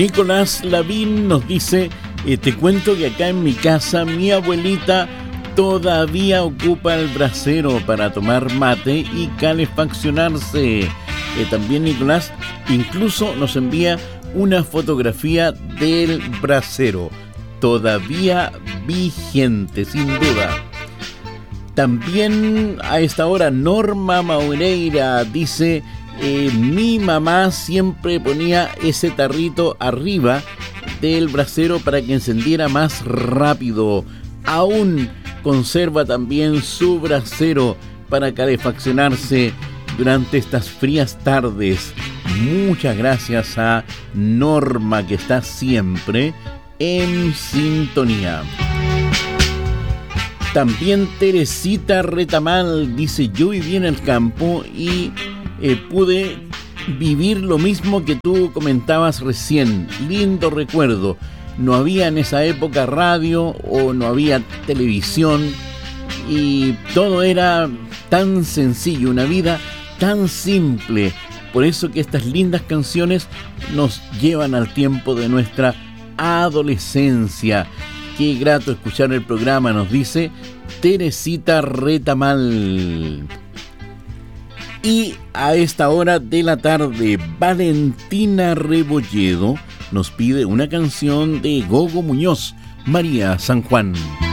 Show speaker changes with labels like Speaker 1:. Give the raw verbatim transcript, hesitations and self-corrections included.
Speaker 1: Nicolás Lavín nos dice, eh, te cuento que acá en mi casa mi abuelita todavía ocupa el brasero para tomar mate y calefaccionarse. Eh, también Nicolás incluso nos envía una fotografía del brasero, todavía vigente, sin duda. También a esta hora Norma Maureira dice, eh, mi mamá siempre ponía ese tarrito arriba del brasero para que encendiera más rápido. Aún conserva también su brasero para calefaccionarse durante estas frías tardes. Muchas gracias a Norma, que está siempre en sintonía. También Teresita Retamal dice, yo viví en el campo y eh, pude vivir lo mismo que tú comentabas recién. Lindo recuerdo. No había en esa época radio o no había televisión y todo era tan sencillo, una vida tan simple. Por eso que estas lindas canciones nos llevan al tiempo de nuestra adolescencia. Qué grato escuchar el programa, nos dice Teresita Retamal. Y a esta hora de la tarde, Valentina Rebolledo nos pide una canción de Gogo Muñoz, María San Juan.